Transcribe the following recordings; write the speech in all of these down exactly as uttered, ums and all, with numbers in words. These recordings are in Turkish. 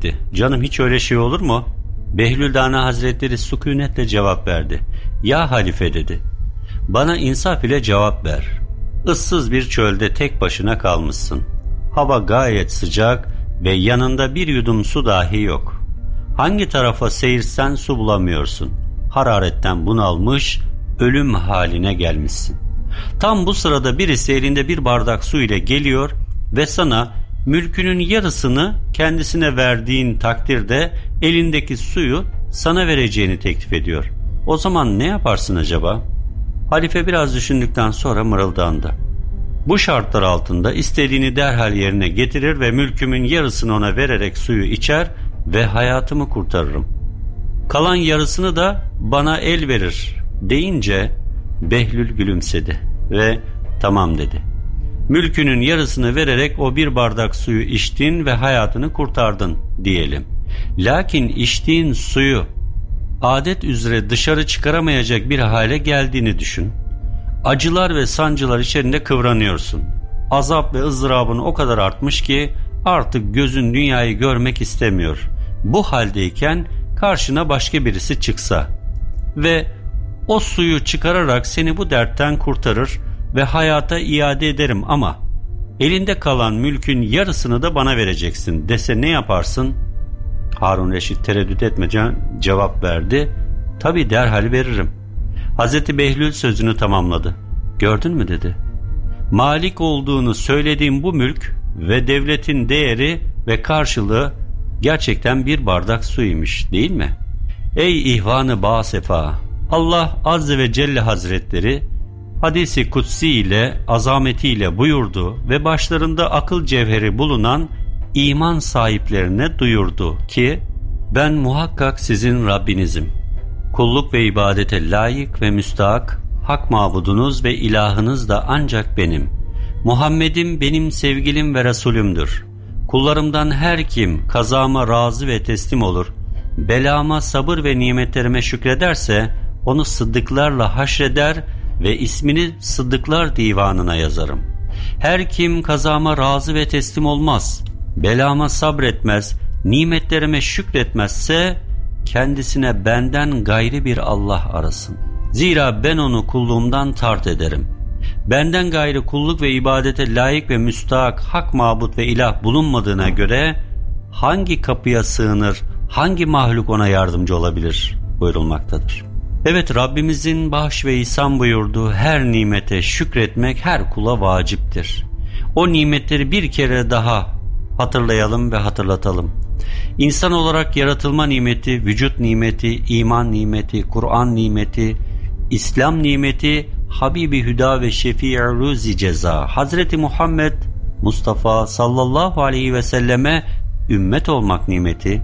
etti. Canım, hiç öyle şey olur mu? Behlül-Dana Hazretleri sükunetle cevap verdi. Ya halife dedi, bana insaf ile cevap ver. Issız bir çölde tek başına kalmışsın. Hava gayet sıcak ve yanında bir yudum su dahi yok. Hangi tarafa seyirsen su bulamıyorsun. Hararetten bunalmış, ölüm haline gelmişsin. Tam bu sırada birisi elinde bir bardak su ile geliyor ve sana mülkünün yarısını kendisine verdiğin takdirde elindeki suyu sana vereceğini teklif ediyor. O zaman ne yaparsın acaba? Halife biraz düşündükten sonra mırıldandı. Bu şartlar altında istediğini derhal yerine getirir ve mülkümün yarısını ona vererek suyu içer ve hayatımı kurtarırım. Kalan yarısını da bana el verir deyince Behlül gülümsedi ve tamam dedi. Mülkünün yarısını vererek o bir bardak suyu içtin ve hayatını kurtardın diyelim. Lakin içtiğin suyu adet üzere dışarı çıkaramayacak bir hale geldiğini düşün. Acılar ve sancılar içerisinde kıvranıyorsun. Azap ve ızdırabın o kadar artmış ki artık gözün dünyayı görmek istemiyor. Bu haldeyken karşına başka birisi çıksa ve o suyu çıkararak seni bu dertten kurtarır ve hayata iade ederim ama elinde kalan mülkün yarısını da bana vereceksin dese ne yaparsın? Harun Reşit tereddüt etmeden cevap verdi. Tabii derhal veririm. Hazreti Behlül sözünü tamamladı. Gördün mü dedi. Malik olduğunu söylediğim bu mülk ve devletin değeri ve karşılığı gerçekten bir bardak suymuş değil mi? Ey ihvanı basefa! Allah Azze ve Celle Hazretleri hadisi kutsi ile azametiyle buyurdu ve başlarında akıl cevheri bulunan iman sahiplerine duyurdu ki ben muhakkak sizin Rabbinizim. Kulluk ve ibadete layık ve müstahak hak mabudunuz ve ilahınız da ancak benim. Muhammed'im benim sevgilim ve Resulümdür. Kullarımdan her kim kazama razı ve teslim olur, belama sabır ve nimetlerime şükrederse onu sıddıklarla haşreder ve ismini sıddıklar divanına yazarım. Her kim kazama razı ve teslim olmaz, belama sabretmez, nimetlerime şükretmezse kendisine benden gayri bir Allah arasın. Zira ben onu kulluğumdan tart ederim. Benden gayrı kulluk ve ibadete layık ve müstahak hak mabut ve ilah bulunmadığına göre hangi kapıya sığınır, hangi mahluk ona yardımcı olabilir buyurulmaktadır. Evet, Rabbimizin bahş ve ihsan buyurduğu her nimete şükretmek her kula vaciptir. O nimetleri bir kere daha hatırlayalım ve hatırlatalım. İnsan olarak yaratılma nimeti, vücut nimeti, iman nimeti, Kur'an nimeti, İslam nimeti, Habibi Hüda ve Şefii Ruzi Ceza, Hazreti Muhammed Mustafa sallallahu aleyhi ve selleme ümmet olmak nimeti,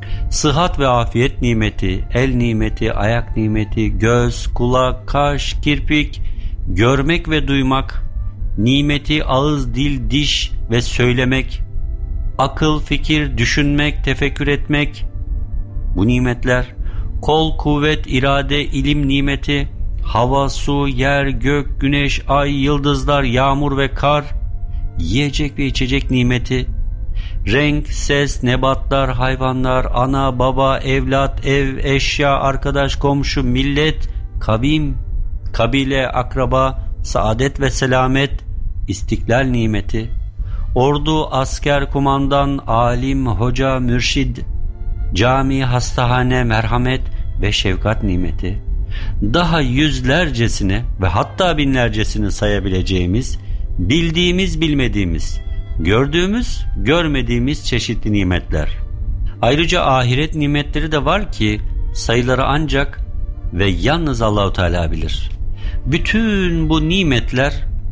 sıhhat ve afiyet nimeti, el nimeti, ayak nimeti, göz, kulak, kaş, kirpik, görmek ve duymak nimeti, ağız, dil, diş ve söylemek, akıl, fikir, düşünmek, tefekkür etmek, bu nimetler, kol, kuvvet, irade, ilim nimeti, hava, su, yer, gök, güneş, ay, yıldızlar, yağmur ve kar, yiyecek ve içecek nimeti, renk, ses, nebatlar, hayvanlar, ana, baba, evlat, ev, eşya, arkadaş, komşu, millet, kavim, kabile, akraba, saadet ve selamet, istiklal nimeti, ordu, asker, kumandan, alim, hoca, mürşid, cami, hastahane, merhamet ve şefkat nimeti, daha yüzlercesini ve hatta binlercesini sayabileceğimiz, bildiğimiz, bilmediğimiz, gördüğümüz, görmediğimiz çeşitli nimetler. Ayrıca ahiret nimetleri de var ki sayıları ancak ve yalnız Allahu Teala bilir. Bütün bu nimetler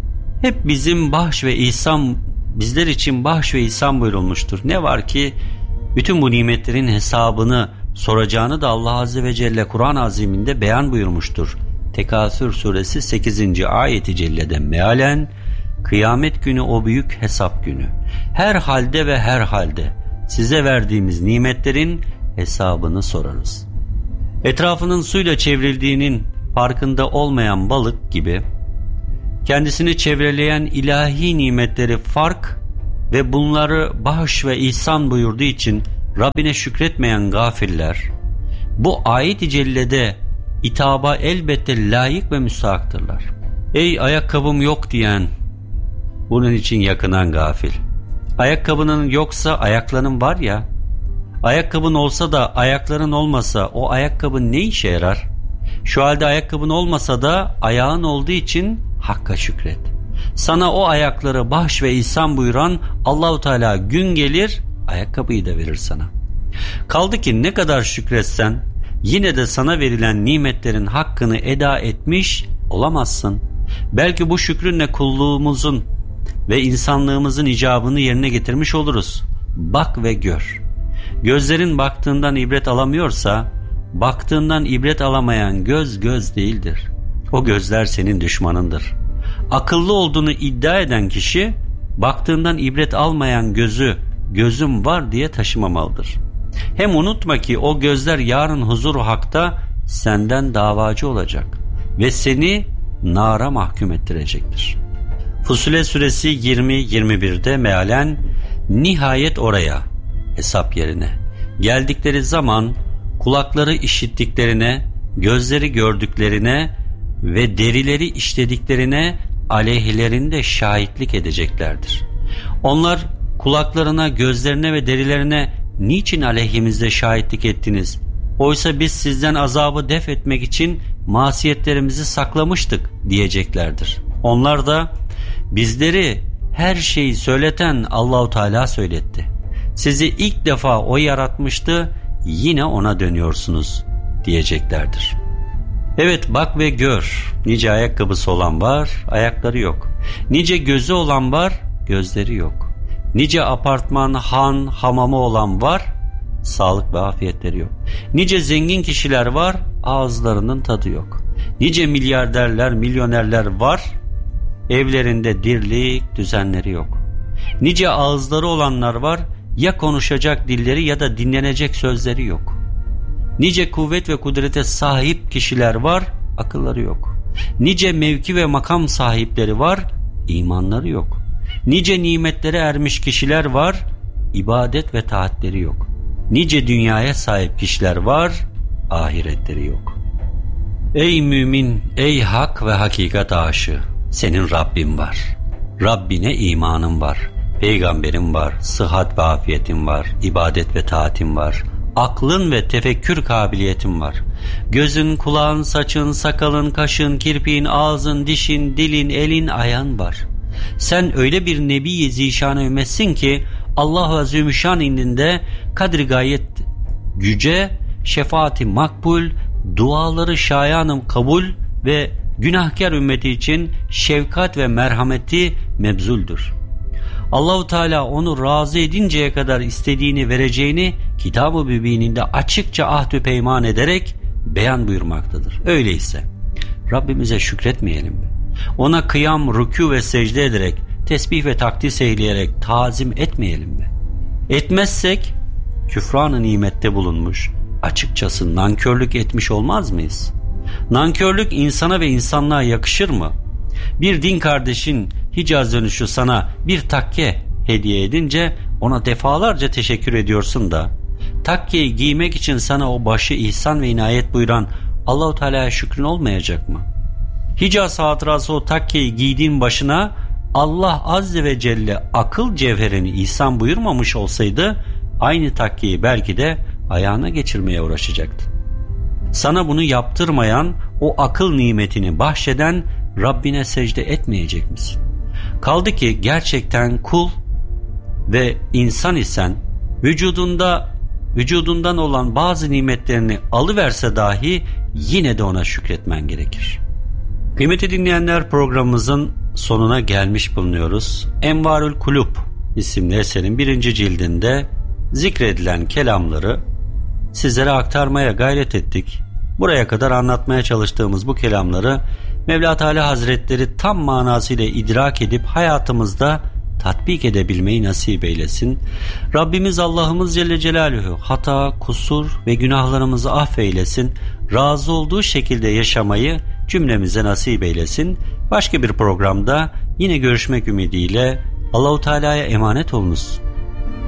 hep bizim bahş ve ihsan, bizler için bahş ve ihsan buyurulmuştur. Ne var ki bütün bu nimetlerin hesabını soracağını da Allah Azze ve Celle Kur'an-ı Azim'inde beyan buyurmuştur. Tekasür suresi sekizinci ayeti cellede mealen, kıyamet günü o büyük hesap günü. Her halde ve her halde size verdiğimiz nimetlerin hesabını sorarız. Etrafının suyla çevrildiğinin farkında olmayan balık gibi kendisini çevreleyen ilahi nimetleri fark ve bunları bahş ve ihsan buyurduğu için Rabbine şükretmeyen gafiller bu ayet-i cellede hitaba elbette layık ve müstahaktırlar. Ey ayakkabım yok diyen, bunun için yakınan gafil. Ayakkabının yoksa ayakların var ya, ayakkabın olsa da ayakların olmasa o ayakkabın ne işe yarar? Şu halde ayakkabın olmasa da ayağın olduğu için Hakk'a şükret. Sana o ayakları bahş ve ihsan buyuran Allahu Teala gün gelir ayakkabıyı da verir sana. Kaldı ki ne kadar şükretsen yine de sana verilen nimetlerin hakkını eda etmiş olamazsın. Belki bu şükrünle kulluğumuzun ve insanlığımızın icabını yerine getirmiş oluruz. Bak ve gör. Gözlerin baktığından ibret alamıyorsa, baktığından ibret alamayan göz göz değildir. O gözler senin düşmanındır. Akıllı olduğunu iddia eden kişi, baktığından ibret almayan gözü gözüm var diye taşımamalıdır. Hem unutma ki o gözler yarın huzur-u hakta senden davacı olacak ve seni nara mahkum ettirecektir. Fussilet suresi yirmi yirmi bir'de mealen nihayet oraya, hesap yerine geldikleri zaman kulakları işittiklerine, gözleri gördüklerine ve derileri işlediklerine aleyhlerinde şahitlik edeceklerdir. Onlar kulaklarına, gözlerine ve derilerine niçin aleyhimizde şahitlik ettiniz? Oysa biz sizden azabı def etmek için masiyetlerimizi saklamıştık diyeceklerdir. Onlar da bizleri her şeyi söyleten Allahu Teala söyletti. Sizi ilk defa O yaratmıştı, yine O'na dönüyorsunuz diyeceklerdir. Evet, bak ve gör. Nice ayakkabısı olan var, ayakları yok. Nice gözü olan var, gözleri yok. Nice apartman, han, hamamı olan var, sağlık ve afiyetleri yok. Nice zengin kişiler var, ağızlarının tadı yok. Nice milyarderler, milyonerler var, evlerinde dirlik, düzenleri yok. Nice ağızları olanlar var, ya konuşacak dilleri ya da dinlenecek sözleri yok. Nice kuvvet ve kudrete sahip kişiler var, akılları yok. Nice mevki ve makam sahipleri var, imanları yok. Nice nimetlere ermiş kişiler var, ibadet ve taatleri yok. Nice dünyaya sahip kişiler var, ahiretleri yok. Ey mümin, ey hak ve hakikat aşığı, senin Rabbin var. Rabbine imanın var, peygamberin var, sıhhat ve afiyetin var, ibadet ve taatin var. Aklın ve tefekkür kabiliyetin var. Gözün, kulağın, saçın, sakalın, kaşın, kirpiğin, ağzın, dişin, dilin, elin, ayağın var. Sen öyle bir Nebi-i Zişan ümmetsin ki Allah-u Azimüşşan indinde kadri gayet yüce, şefaati makbul, duaları şayanım kabul ve günahkar ümmeti için şefkat ve merhameti mebzuldür. Allahu Teala onu razı edinceye kadar istediğini vereceğini Kitab-ı Mübininde açıkça ahdü peyman ederek beyan buyurmaktadır. Öyleyse Rabbimize şükretmeyelim mi? Ona kıyam, rükû ve secde ederek, tesbih ve takdis eyleyerek tazim etmeyelim mi? Etmezsek küfran-ı nimette bulunmuş, açıkçası nankörlük etmiş olmaz mıyız? Nankörlük insana ve insanlığa yakışır mı? Bir din kardeşin Hicaz dönüşü sana bir takke hediye edince ona defalarca teşekkür ediyorsun da takkeyi giymek için sana o başı ihsan ve inayet buyuran Allahu Teala'ya şükrün olmayacak mı? Hicaz hatırası o takkeyi giydiğin başına Allah Azze ve Celle akıl cevherini ihsan buyurmamış olsaydı aynı takkeyi belki de ayağına geçirmeye uğraşacaktı. Sana bunu yaptırmayan, o akıl nimetini bahşeden Rabbine secde etmeyecek misin? Kaldı ki gerçekten kul ve insan isen vücudunda vücudundan olan bazı nimetlerini alıverse dahi yine de ona şükretmen gerekir. Kıymetli dinleyenler, programımızın sonuna gelmiş bulunuyoruz. Envarül Kulub isimli eserin birinci cildinde zikredilen kelamları sizlere aktarmaya gayret ettik. Buraya kadar anlatmaya çalıştığımız bu kelamları Mevla Teala Hazretleri tam manasıyla idrak edip hayatımızda tatbik edebilmeyi nasip eylesin. Rabbimiz Allah'ımız Celle Celaluhu hata, kusur ve günahlarımızı affeylesin. Razı olduğu şekilde yaşamayı cümlemize nasip eylesin. Başka bir programda yine görüşmek ümidiyle Allahu Teala'ya emanet olunuz.